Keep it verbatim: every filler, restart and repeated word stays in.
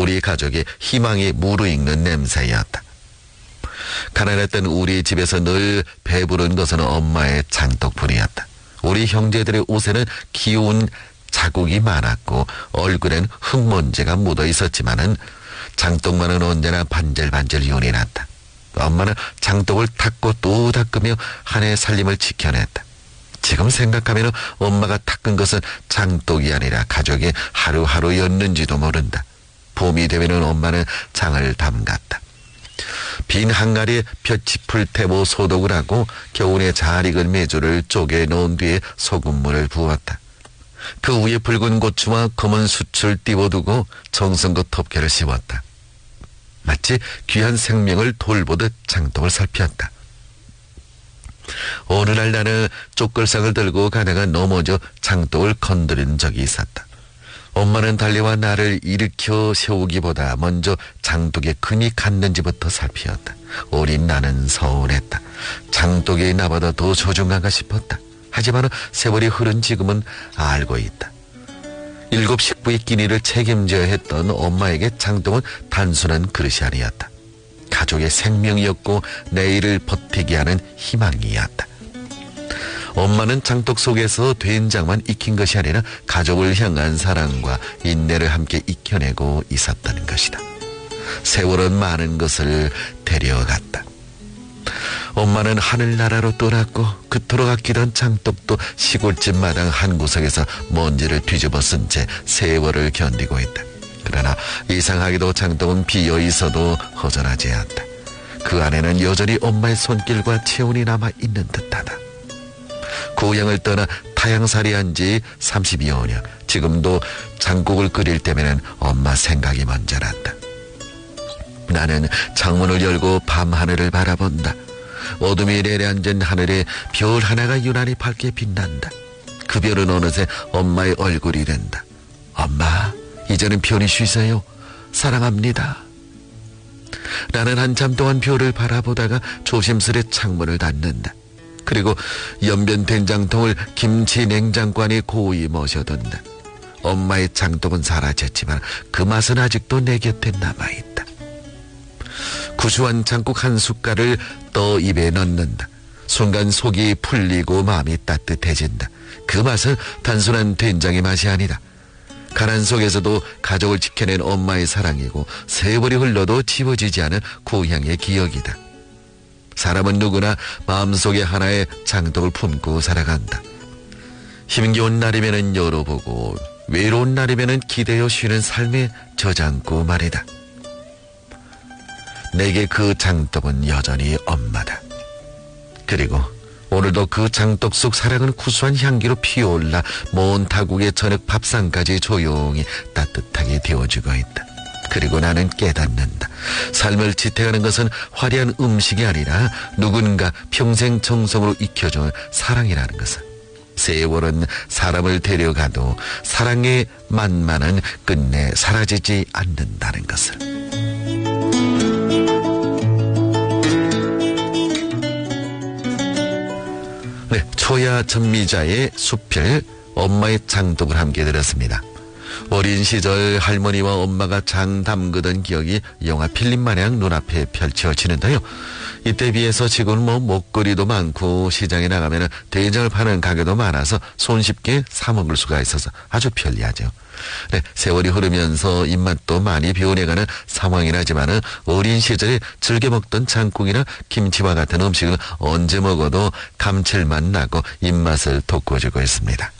우리 가족의 희망이 무르익는 냄새였다. 가난했던 우리 집에서 늘 배부른 것은 엄마의 장떡뿐이었다. 우리 형제들의 옷에는 기운 자국이 많았고 얼굴엔 흙먼지가 묻어 있었지만은 장떡만은 언제나 반질반질 윤이 났다. 엄마는 장떡을 닦고 또 닦으며 한 해 살림을 지켜냈다. 지금 생각하면 엄마가 닦은 것은 장떡이 아니라 가족의 하루하루였는지도 모른다. 봄이 되면 엄마는 장을 담갔다. 빈 항아리에 볕이 태보 소독을 하고 겨울에 잘 익은 메주를 쪼개 놓은 뒤에 소금물을 부었다. 그 위에 붉은 고추와 검은 숯을 띄워두고 정성껏 덮개를 씌웠다. 마치 귀한 생명을 돌보듯 장독을 살폈다. 어느 날 나는 쪽글상을 들고 가다가 넘어져 장독을 건드린 적이 있었다. 엄마는 달려와 나를 일으켜 세우기보다 먼저 장독에 금이 갔는지부터 살피었다. 어린 나는 서운했다. 장독이 나보다 더 소중한가 싶었다. 하지만 세월이 흐른 지금은 알고 있다. 일곱 식구의 끼니를 책임져야 했던 엄마에게 장독은 단순한 그릇이 아니었다. 가족의 생명이었고 내일을 버티게 하는 희망이었다. 엄마는 장독 속에서 된장만 익힌 것이 아니라 가족을 향한 사랑과 인내를 함께 익혀내고 있었다는 것이다. 세월은 많은 것을 데려갔다. 엄마는 하늘나라로 떠났고 그토록 아끼던 장독도 시골집 마당 한 구석에서 먼지를 뒤집어 쓴 채 세월을 견디고 있다. 그러나 이상하게도 장독은 비어 있어도 허전하지 않다. 그 안에는 여전히 엄마의 손길과 체온이 남아 있는 듯하다. 고향을 떠나 타향살이한 지 삼십여 년. 지금도 장국을 끓일 때면은 엄마 생각이 먼저 난다. 나는 창문을 열고 밤하늘을 바라본다. 어둠이 내려앉은 하늘에 별 하나가 유난히 밝게 빛난다. 그 별은 어느새 엄마의 얼굴이 된다. 엄마, 이제는 편히 쉬세요. 사랑합니다. 나는 한참 동안 별을 바라보다가 조심스레 창문을 닫는다. 그리고 연변 된장통을 김치 냉장고 안에 고이 모셔둔다. 엄마의 장독은 사라졌지만 그 맛은 아직도 내 곁에 남아있다. 구수한 장국 한 숟갈을 떠 입에 넣는다. 순간 속이 풀리고 마음이 따뜻해진다. 그 맛은 단순한 된장의 맛이 아니다. 가난 속에서도 가족을 지켜낸 엄마의 사랑이고 세월이 흘러도 지워지지 않은 고향의 기억이다. 사람은 누구나 마음속에 하나의 장독을 품고 살아간다. 힘겨운 날이면은 열어보고 외로운 날이면은 기대어 쉬는 삶의 저장고 말이다. 내게 그 장독은 여전히 엄마다. 그리고 오늘도 그 장독 속 사랑은 구수한 향기로 피어올라 먼 타국의 저녁 밥상까지 조용히 따뜻하게 데워주고 있다. 그리고 나는 깨닫는다. 삶을 지탱하는 것은 화려한 음식이 아니라 누군가 평생 정성으로 익혀준 사랑이라는 것은. 세월은 사람을 데려가도 사랑의 맛만은 끝내 사라지지 않는다는 것을. 네, 초야 전미자의 수필 엄마의 장독을 함께 들었습니다. 어린 시절 할머니와 엄마가 장 담그던 기억이 영화 필름 마냥 눈앞에 펼쳐지는데요. 이때 비해서 지금은 뭐 먹거리도 많고 시장에 나가면 된장을 파는 가게도 많아서 손쉽게 사 먹을 수가 있어서 아주 편리하죠. 네, 세월이 흐르면서 입맛도 많이 변해가는 상황이긴 하지만은 어린 시절에 즐겨 먹던 장국이나 김치와 같은 음식은 언제 먹어도 감칠맛 나고 입맛을 돋궈주고 있습니다.